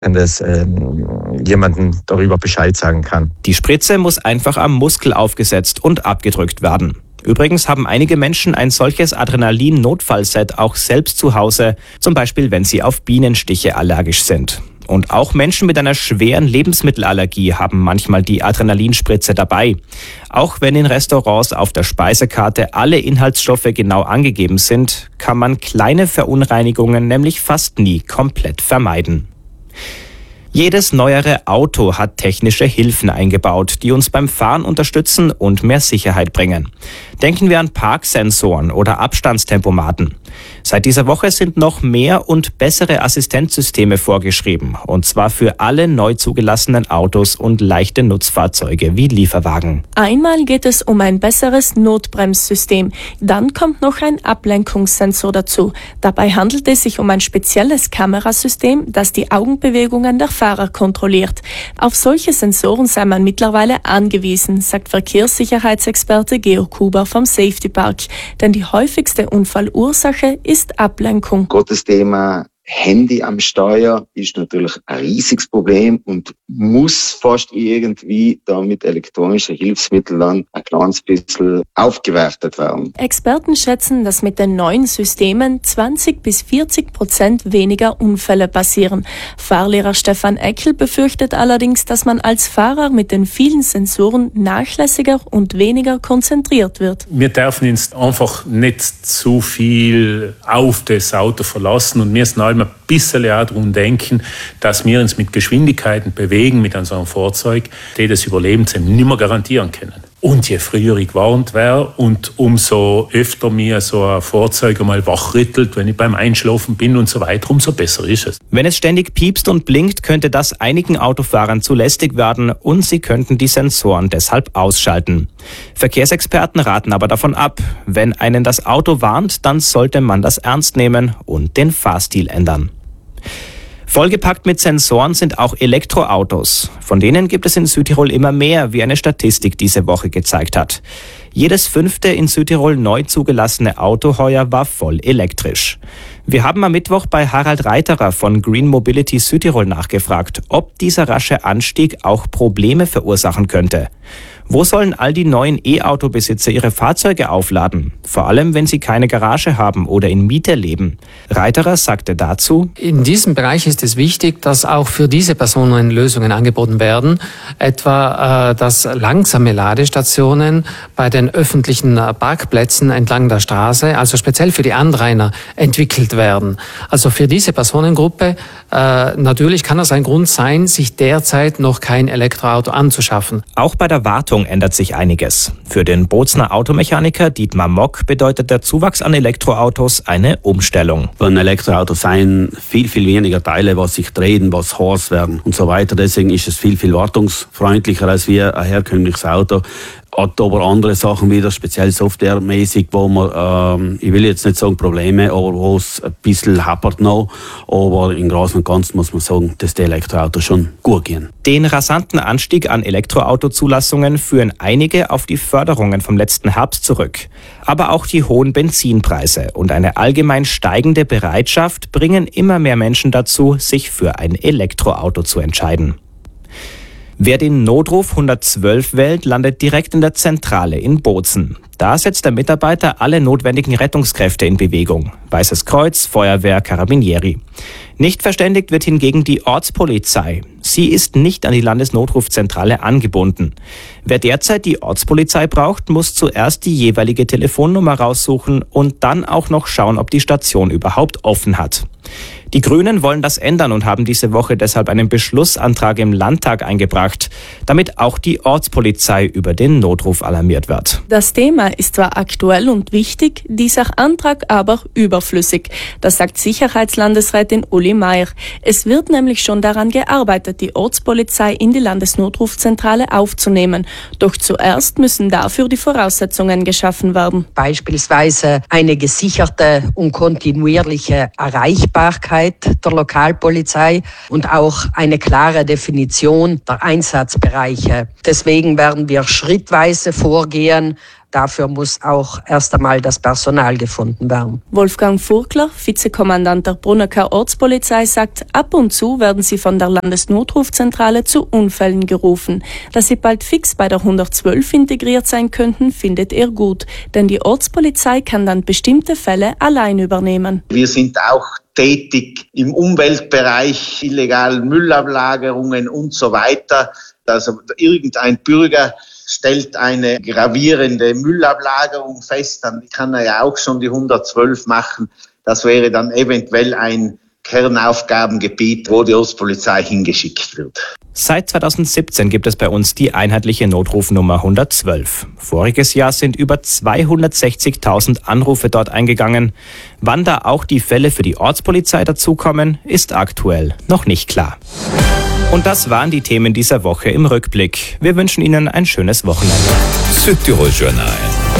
wenn das jemandem darüber Bescheid sagen kann. Die Spritze muss einfach am Muskel aufgesetzt und abgedrückt werden. Übrigens haben einige Menschen ein solches Adrenalin-Notfallset auch selbst zu Hause, zum Beispiel wenn sie auf Bienenstiche allergisch sind. Und auch Menschen mit einer schweren Lebensmittelallergie haben manchmal die Adrenalinspritze dabei. Auch wenn in Restaurants auf der Speisekarte alle Inhaltsstoffe genau angegeben sind, kann man kleine Verunreinigungen nämlich fast nie komplett vermeiden. Jedes neuere Auto hat technische Hilfen eingebaut, die uns beim Fahren unterstützen und mehr Sicherheit bringen. Denken wir an Parksensoren oder Abstandstempomaten. Seit dieser Woche sind noch mehr und bessere Assistenzsysteme vorgeschrieben, und zwar für alle neu zugelassenen Autos und leichte Nutzfahrzeuge wie Lieferwagen. Einmal geht es um ein besseres Notbremssystem, dann kommt noch ein Ablenkungssensor dazu. Dabei handelt es sich um ein spezielles Kamerasystem, das die Augenbewegungen der Fahrer kontrolliert. Auf solche Sensoren sei man mittlerweile angewiesen, sagt Verkehrssicherheitsexperte Georg Huber vom Safety Park. Denn die häufigste Unfallursache ist Ablenkung. Das Thema Handy am Steuer ist natürlich ein riesiges Problem und muss fast irgendwie da mit elektronischen Hilfsmitteln dann ein kleines bisschen aufgewertet werden. Experten schätzen, dass mit den neuen Systemen 20-40% weniger Unfälle passieren. Fahrlehrer Stefan Eckel befürchtet allerdings, dass man als Fahrer mit den vielen Sensoren nachlässiger und weniger konzentriert wird. Wir dürfen uns einfach nicht zu viel auf das Auto verlassen und wir müssen ein bisschen auch darum denken, dass wir uns mit Geschwindigkeiten bewegen mit unserem Fahrzeug, die das Überleben nicht mehr garantieren können. Und je früher ich gewarnt wäre und umso öfter mir so ein Fahrzeug einmal wachrüttelt, wenn ich beim Einschlafen bin und so weiter, umso besser ist es. Wenn es ständig piepst und blinkt, könnte das einigen Autofahrern zu lästig werden und sie könnten die Sensoren deshalb ausschalten. Verkehrsexperten raten aber davon ab. Wenn einen das Auto warnt, dann sollte man das ernst nehmen und den Fahrstil ändern. Vollgepackt mit Sensoren sind auch Elektroautos. Von denen gibt es in Südtirol immer mehr, wie eine Statistik diese Woche gezeigt hat. Jedes 5. in Südtirol neu zugelassene Auto heuer war voll elektrisch. Wir haben am Mittwoch bei Harald Reiterer von Green Mobility Südtirol nachgefragt, ob dieser rasche Anstieg auch Probleme verursachen könnte. Wo sollen all die neuen E-Auto-Besitzer ihre Fahrzeuge aufladen? Vor allem, wenn sie keine Garage haben oder in Miete leben. Reiterer sagte dazu: In diesem Bereich ist es wichtig, dass auch für diese Personen Lösungen angeboten werden. Etwa, dass langsame Ladestationen bei den öffentlichen Parkplätzen entlang der Straße, also speziell für die Anrainer, entwickelt werden. Also für diese Personengruppe, natürlich kann das ein Grund sein, sich derzeit noch kein Elektroauto anzuschaffen. Auch bei der Wartung ändert sich einiges. Für den Bozner Automechaniker Dietmar Mock bedeutet der Zuwachs an Elektroautos eine Umstellung. Bei Elektroautos sind viel weniger Teile, was sich drehen, was heiß werden und so weiter. Deswegen ist es viel wartungsfreundlicher als wie ein herkömmliches Auto. Hat aber andere Sachen wieder, speziell softwaremäßig, wo man, ich will jetzt nicht sagen Probleme, aber wo es ein bisschen hapert noch. Aber im Großen und Ganzen muss man sagen, dass die Elektroautos schon gut gehen. Den rasanten Anstieg an Elektroautozulassungen führen einige auf die Förderungen vom letzten Herbst zurück. Aber auch die hohen Benzinpreise und eine allgemein steigende Bereitschaft bringen immer mehr Menschen dazu, sich für ein Elektroauto zu entscheiden. Wer den Notruf 112 wählt, landet direkt in der Zentrale in Bozen. Da setzt der Mitarbeiter alle notwendigen Rettungskräfte in Bewegung. Weißes Kreuz, Feuerwehr, Carabinieri. Nicht verständigt wird hingegen die Ortspolizei. Sie ist nicht an die Landesnotrufzentrale angebunden. Wer derzeit die Ortspolizei braucht, muss zuerst die jeweilige Telefonnummer raussuchen und dann auch noch schauen, ob die Station überhaupt offen hat. Die Grünen wollen das ändern und haben diese Woche deshalb einen Beschlussantrag im Landtag eingebracht, damit auch die Ortspolizei über den Notruf alarmiert wird. Das Thema ist zwar aktuell und wichtig, dieser Antrag aber überflüssig. Das sagt Sicherheitslandesrätin Uli Meier. Es wird nämlich schon daran gearbeitet, die Ortspolizei in die Landesnotrufzentrale aufzunehmen. Doch zuerst müssen dafür die Voraussetzungen geschaffen werden. Beispielsweise eine gesicherte und kontinuierliche Erreichbarkeit der Lokalpolizei und auch eine klare Definition der Einsatzbereiche. Deswegen werden wir schrittweise vorgehen, dafür muss auch erst einmal das Personal gefunden werden. Wolfgang Furkler, Vizekommandant der Brunnecker Ortspolizei, sagt, ab und zu werden sie von der Landesnotrufzentrale zu Unfällen gerufen. Dass sie bald fix bei der 112 integriert sein könnten, findet er gut, denn die Ortspolizei kann dann bestimmte Fälle allein übernehmen. Wir sind auch tätig im Umweltbereich, illegalen Müllablagerungen und so weiter. Also irgendein Bürger stellt eine gravierende Müllablagerung fest, dann kann er ja auch schon die 112 machen. Das wäre dann eventuell ein Kernaufgabengebiet, wo die Ortspolizei hingeschickt wird. Seit 2017 gibt es bei uns die einheitliche Notrufnummer 112. Voriges Jahr sind über 260.000 Anrufe dort eingegangen. Wann da auch die Fälle für die Ortspolizei dazukommen, ist aktuell noch nicht klar. Und das waren die Themen dieser Woche im Rückblick. Wir wünschen Ihnen ein schönes Wochenende. Südtirol Journal.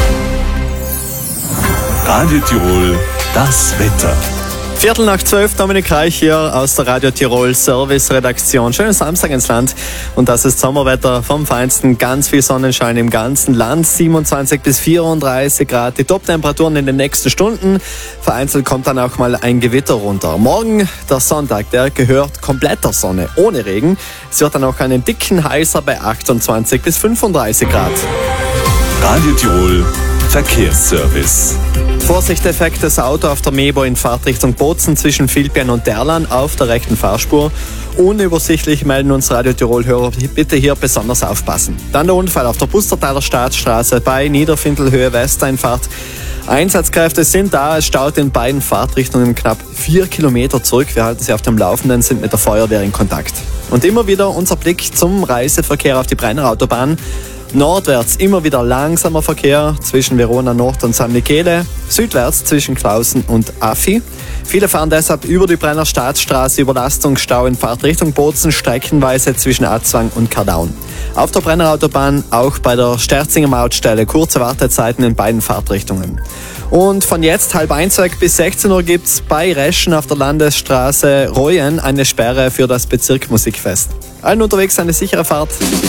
Radio Tirol, das Wetter. 11:45, Dominik Reich hier aus der Radio Tirol Service-Redaktion. Schönen Samstag ins Land und das ist Sommerwetter vom Feinsten. Ganz viel Sonnenschein im ganzen Land, 27 bis 34 Grad. Die Top-Temperaturen in den nächsten Stunden. Vereinzelt kommt dann auch mal ein Gewitter runter. Morgen, der Sonntag, der gehört komplett der Sonne, ohne Regen. Es wird dann auch einen dicken Heißer bei 28 bis 35 Grad. Radio Tirol Verkehrsservice. Vorsicht, defektes Auto auf der Mebo in Fahrtrichtung Bozen zwischen Vilpian und Derlan auf der rechten Fahrspur. Unübersichtlich melden uns Radio Tirol-Hörer, bitte hier besonders aufpassen. Dann der Unfall auf der Pustertaler Staatsstraße bei Niederfintelhöhe Westeinfahrt. Einsatzkräfte sind da, es staut in beiden Fahrtrichtungen knapp 4 Kilometer zurück. Wir halten Sie auf dem Laufenden, sind mit der Feuerwehr in Kontakt. Und immer wieder unser Blick zum Reiseverkehr auf die Brenner Autobahn. Nordwärts immer wieder langsamer Verkehr zwischen Verona Nord und San Michele, südwärts zwischen Clausen und Affi. Viele fahren deshalb über die Brenner Staatsstraße, Überlastungsstau in Fahrtrichtung Bozen, streckenweise zwischen Atzwang und Kardaun. Auf der Brenner Autobahn auch bei der Sterzinger Mautstelle kurze Wartezeiten in beiden Fahrtrichtungen. Und von jetzt 12:30 bis 16 Uhr gibt's bei Reschen auf der Landesstraße Royen eine Sperre für das Bezirk Musikfest. Allen unterwegs eine sichere Fahrt.